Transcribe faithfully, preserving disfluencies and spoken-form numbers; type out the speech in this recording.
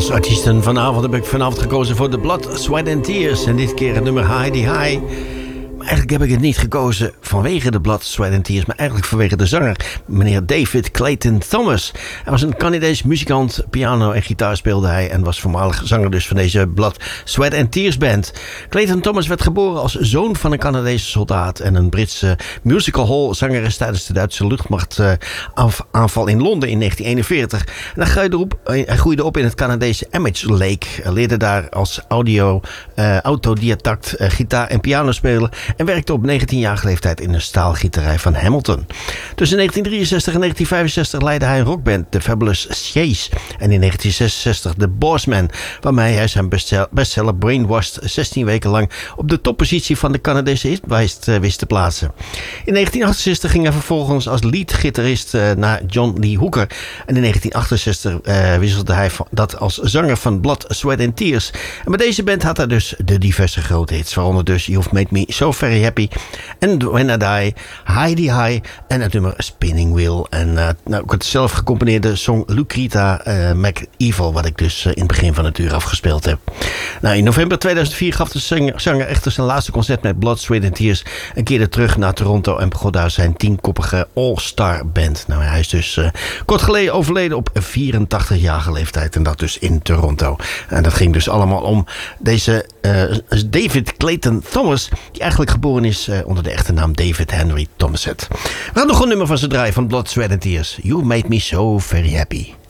Als artiesten vanavond heb ik vanavond gekozen voor The Blood, Sweat and Tears. En dit keer het nummer Heidi High. Maar eigenlijk heb ik het niet gekozen vanwege de Blood, Sweat and Tears, maar eigenlijk vanwege de zanger, meneer David Clayton Thomas. Hij was een Canadees muzikant, piano en gitaar speelde hij en was voormalig zanger dus van deze Blood, Sweat and Tears band. Clayton Thomas werd geboren als zoon van een Canadese soldaat en een Britse musical hall zangeres tijdens de Duitse luchtmachtaanval in Londen in negentien eenenveertig. En hij groeide op, hij groeide op in het Canadese Image Lake, hij leerde daar als audio, uh, autodidact uh, gitaar en piano spelen en werkte op negentienjarige leeftijd in een staalgieterij van Hamilton. Tussen negentien drieënzestig en negentien vijfenzestig leidde hij een rockband, The Fabulous Shays. En in negentien zesenzestig The Bossman, waarmee hij zijn bestseller Brainwashed zestien weken lang op de toppositie van de Canadese hitlijst uh, wist te plaatsen. In negentien achtenzestig ging hij vervolgens als leadgitarist uh, naar John Lee Hooker. En in negentien achtenzestig uh, wisselde hij dat als zanger van Blood, Sweat and Tears. En met deze band had hij dus de diverse grote hits, waaronder dus You've Made Me So Very Happy en When I Die, Heidi High en het nummer Spinning Wheel. En uh, nou, ook het zelf gecomponeerde song Lucreta uh, McEvil, wat ik dus uh, in het begin van het uur afgespeeld heb. Nou, in november tweeduizend vier gaf de zanger, zanger echter zijn laatste concert met Blood, Sweat and Tears en keerde terug naar Toronto en begon daar zijn tienkoppige All-Star Band. Nou, hij is dus uh, kort geleden overleden op vierentachtigjarige leeftijd en dat dus in Toronto. En dat ging dus allemaal om deze uh, David Clayton Thomas, die eigenlijk geboren is uh, onder de echte naam David Henry Thomaset. We gaan nog een nummer van zijn draai van Blood, Sweat and Tears. You Made Me So Very Happy.